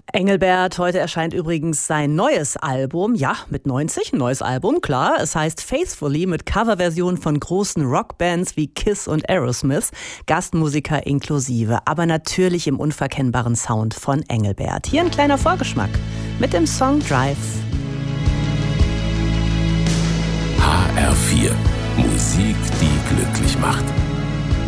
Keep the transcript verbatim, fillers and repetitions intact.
Engelbert, heute erscheint übrigens sein neues Album. Ja, mit neunzig, ein neues Album, klar. Es heißt Faithfully mit Coverversion von großen Rockbands wie Kiss und Aerosmith. Gastmusiker inklusive, aber natürlich im unverkennbaren Sound von Engelbert. Hier ein kleiner Vorgeschmack mit dem Song Drive. H R vier. Musik, die glücklich macht.